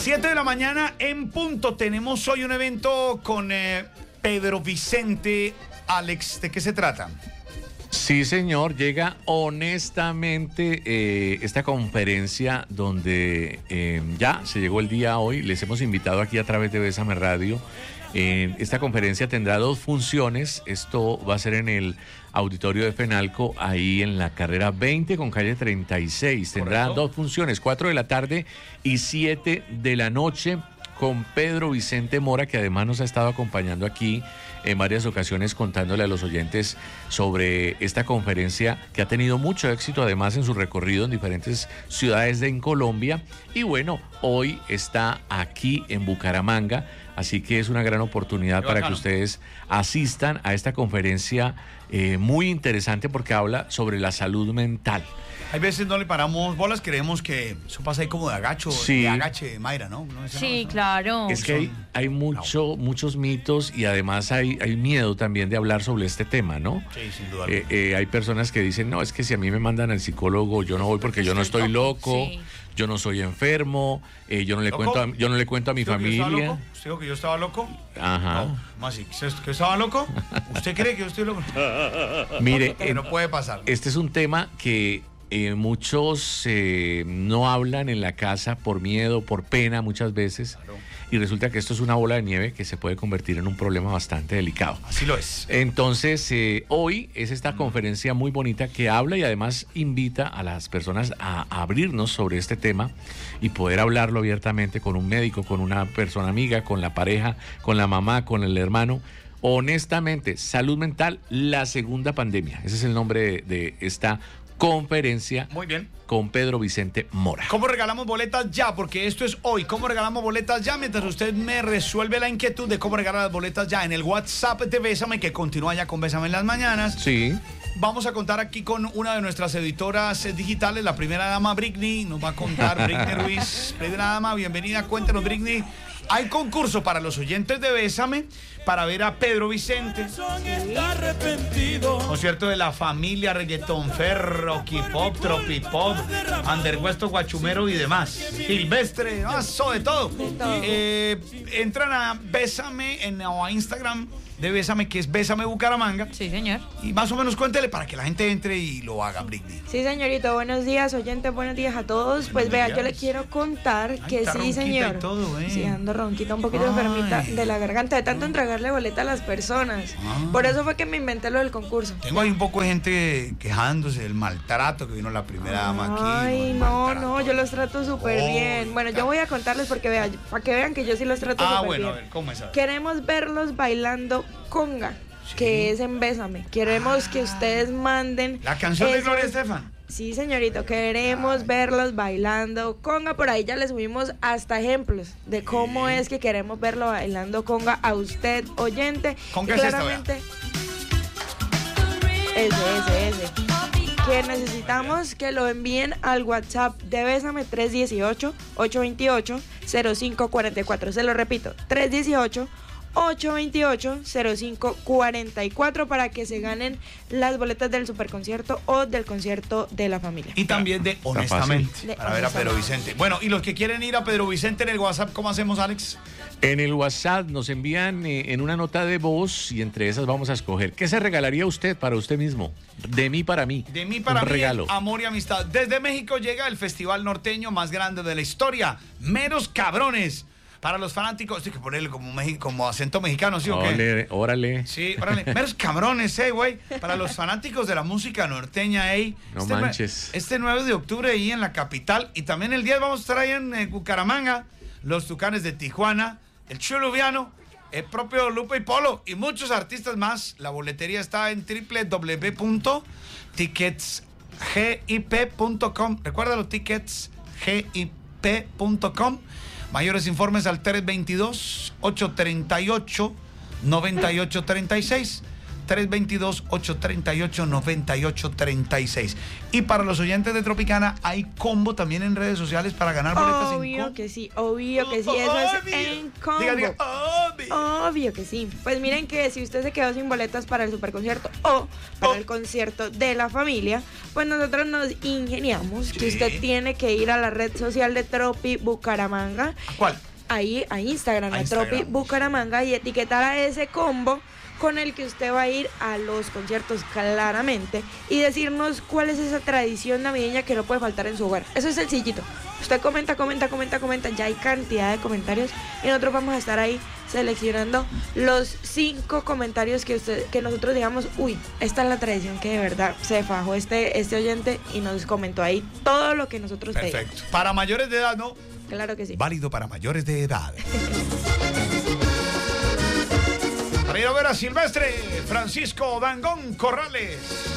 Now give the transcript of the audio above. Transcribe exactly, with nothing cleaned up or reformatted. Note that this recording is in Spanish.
siete de la mañana en punto. Tenemos hoy un evento con eh, Pedro Vicente. Alex, ¿de qué se trata? Sí, señor, llega honestamente eh, esta conferencia donde eh, ya se llegó el día hoy. Les hemos invitado aquí a través de Bésame Radio. Eh, esta conferencia tendrá dos funciones. Esto va a ser en el auditorio de Fenalco, ahí en la carrera veinte con calle treinta y seis. Tendrá Correcto. dos funciones, cuatro de la tarde y siete de la noche, con Pedro Vicente Mora, que además nos ha estado acompañando aquí en varias ocasiones contándole a los oyentes sobre esta conferencia que ha tenido mucho éxito además en su recorrido en diferentes ciudades de en Colombia. Y bueno, hoy está aquí en Bucaramanga, así que es una gran oportunidad para que ustedes asistan a esta conferencia eh, muy interesante porque habla sobre la salud mental. Hay veces no le paramos bolas, creemos que eso pasa ahí como de agacho, Sí. de agache, Mayra, ¿no? ¿No? Eso Sí, no, eso- claro. Es que hay, hay mucho, muchos mitos y además hay, hay miedo también de hablar sobre este tema, ¿no? Sí, sin duda. Eh, eh, hay personas que dicen, no, es que si a mí me mandan al psicólogo, yo no voy porque yo no estoy loco, Sí. yo no soy enfermo, eh, yo no le ¿Loco? cuento, a, yo no le cuento a mi ¿Usted dijo que yo estaba familia. loco? ¿Usted dijo que yo estaba loco? Ajá. No, más así. ¿Que yo estaba loco? ¿Usted cree que yo estoy loco? Mire, Que eh, no puede pasar. este es un tema que eh, muchos eh, no hablan en la casa por miedo, por pena muchas veces. Claro. Y resulta que esto es una bola de nieve que se puede convertir en un problema bastante delicado. Así lo es. Entonces, eh, hoy es esta conferencia muy bonita que habla y además invita a las personas a, a abrirnos sobre este tema y poder hablarlo abiertamente con un médico, con una persona amiga, con la pareja, con la mamá, con el hermano. Honestamente, salud mental, la segunda pandemia. Ese es el nombre de, de esta conferencia Muy bien. con Pedro Vicente Mora. ¿Cómo regalamos boletas ya? Porque esto es hoy. ¿Cómo regalamos boletas ya? Mientras usted me resuelve la inquietud de cómo regalar las boletas ya en el WhatsApp de Bésame, que continúa ya con Bésame en las mañanas. Sí. Vamos a contar aquí con una de nuestras editoras eh, digitales, la primera dama Britney. Nos va a contar Britney Ruiz. Primera dama, bienvenida. Cuéntenos, Britney. Hay concurso para los oyentes de Bésame para ver a Pedro Vicente. Concierto de la familia, reggaetón, ferro, K-pop, tropipop, underhuesto, guachumero y demás. Silvestre, eso de todo. todo. Eh, entran a Bésame en o a Instagram de Bésame, que es Bésame Bucaramanga. Sí, señor. Y más o menos cuéntele para que la gente entre y lo haga, Britney. Sí, señorito, buenos días, oyentes, buenos días a todos. Pues Buenos vea, días. yo le quiero contar Ay, que está sí, ronquita señor. y todo, ¿eh? Sí, ando ronquita, un poquito Ay. enfermita de la garganta, de tanto entregarle boleta a las personas. Ah. Por eso fue que me inventé lo del concurso. Tengo ahí un poco de gente quejándose del maltrato que vino la primera dama aquí. Ay, el no, maltrato. no, yo los trato súper Oh, bien. Bueno, ca- yo voy a contarles porque vea, para que vean que yo sí los trato Ah, súper bueno, a bien. ver, ¿cómo es? A ver. Queremos verlos bailando conga, Sí. que es en Bésame. Queremos que ustedes manden La canción de esos- Gloria Estefan. Sí, señorito, queremos verlos bailando conga. Por ahí ya le subimos hasta ejemplos de cómo es que queremos verlo bailando conga a usted, oyente. ¿Conga Y es esta, claramente, ese, ese, ese. Que necesitamos que lo envíen al WhatsApp de Bésame tres uno ocho, ocho dos ocho, cero cinco cuatro cuatro. Se lo repito, tres uno ocho, ocho dos ocho, cero cinco cuatro cuatro para que se ganen las boletas del superconcierto o del concierto de la familia. Y también de Honestamente, fácil. De para ver a Pedro Honestamente. Vicente. Bueno, y los que quieren ir a Pedro Vicente en el WhatsApp, ¿cómo hacemos, Alex? En el WhatsApp nos envían eh, en una nota de voz y entre esas vamos a escoger. ¿Qué se regalaría usted para usted mismo? De mí para mí. De mí para Un mí, regalo. amor y amistad. Desde México llega el festival norteño más grande de la historia, Meros Cabrones. Para los fanáticos, hay que ponerle como, meji- como acento mexicano, ¿sí o qué? Órale, órale. Sí, órale. Meros cabrones, eh, güey. Para los fanáticos de la música norteña, eh. No este nue- manches. Este nueve de octubre ahí en la capital. Y también el diez vamos a estar ahí en eh, Bucaramanga. Los Tucanes de Tijuana, el Chuluviano, el propio Lupe y Polo y muchos artistas más. La boletería está en doble u doble u doble u punto tickets gip punto com. Recuerda los tickets gip punto com. Mayores informes al tres dos dos, ocho tres ocho, nueve ocho tres seis. tres dos dos, ocho tres ocho, nueve ocho tres seis. Y para los oyentes de Tropicana, hay combo también en redes sociales para ganar boletas en Obvio combo. que sí, obvio que sí, eso es en combo. Diga, diga, obvio. Obvio que sí. Pues miren que si usted se quedó sin boletas para el superconcierto o para Oh. el concierto de la familia, pues nosotros nos ingeniamos Sí. que usted tiene que ir a la red social de Tropi Bucaramanga. ¿Cuál? Ahí a Instagram, A a, Instagram. Tropi Bucaramanga, y etiquetar a ese combo con el que usted va a ir a los conciertos claramente y decirnos cuál es esa tradición navideña que no puede faltar en su hogar. Eso es sencillito. Usted comenta, comenta, comenta, comenta. Ya hay cantidad de comentarios y nosotros vamos a estar ahí seleccionando los cinco comentarios que usted, que nosotros digamos, uy, esta es la tradición que de verdad se fajó este, este oyente y nos comentó ahí todo lo que nosotros pedimos. Perfecto. Para mayores de edad, ¿no? Claro que sí. Válido para mayores de edad. Para ir a ver a Silvestre, Francisco Dangón Corrales.